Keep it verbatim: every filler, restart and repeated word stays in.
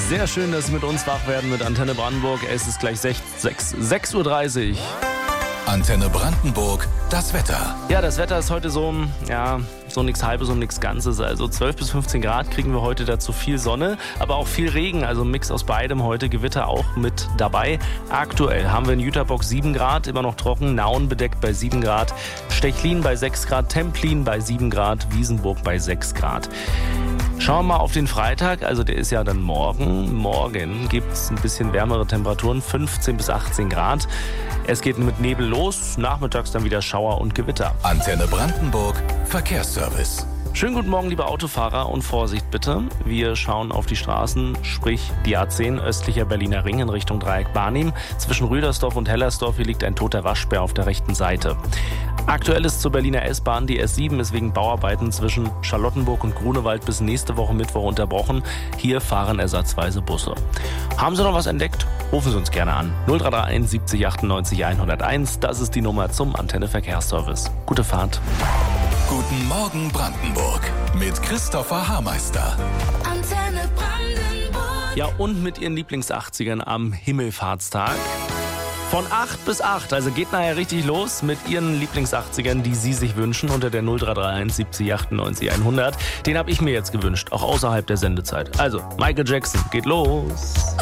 Sehr schön, dass Sie mit uns wach werden mit Antenne Brandenburg. Es ist gleich sechs Uhr dreißig. Antenne Brandenburg, das Wetter. Ja, das Wetter ist heute so, ja, so nichts Halbes und nichts Ganzes. Also zwölf bis fünfzehn Grad kriegen wir heute, dazu viel Sonne, aber auch viel Regen. Also ein Mix aus beidem heute, Gewitter auch mit dabei. Aktuell haben wir in Jüterbock sieben Grad, immer noch trocken. Nauen bedeckt bei sieben Grad. Stechlin bei sechs Grad. Templin bei sieben Grad. Wiesenburg bei sechs Grad. Schauen wir mal auf den Freitag, also der ist ja dann morgen. Morgen gibt es ein bisschen wärmere Temperaturen, fünfzehn bis achtzehn Grad. Es geht mit Nebel los, nachmittags dann wieder Schauer und Gewitter. Antenne Brandenburg, Verkehrsservice. Schönen guten Morgen, liebe Autofahrer, und Vorsicht bitte. Wir schauen auf die Straßen, sprich die A zehn östlicher Berliner Ring in Richtung Dreieck Barnim. Zwischen Rüdersdorf und Hellersdorf hier liegt ein toter Waschbär auf der rechten Seite. Aktuell ist zur Berliner S-Bahn, die S sieben ist wegen Bauarbeiten zwischen Charlottenburg und Grunewald bis nächste Woche Mittwoch unterbrochen. Hier fahren ersatzweise Busse. Haben Sie noch was entdeckt? Rufen Sie uns gerne an. null drei drei eins siebzig achtundneunzig hunderteins, das ist die Nummer zum Antenne Verkehrsservice. Gute Fahrt. Guten Morgen Brandenburg mit Christopher Haarmeister. Antenne Brandenburg. Ja, und mit Ihren Lieblings-achtzigern am Himmelfahrtstag. Von acht bis acht, also geht nachher richtig los mit Ihren Lieblings-achtzigern, die Sie sich wünschen, unter der null drei drei eins siebzig achtundneunzig hundert. Den habe ich mir jetzt gewünscht, auch außerhalb der Sendezeit. Also, Michael Jackson, geht los.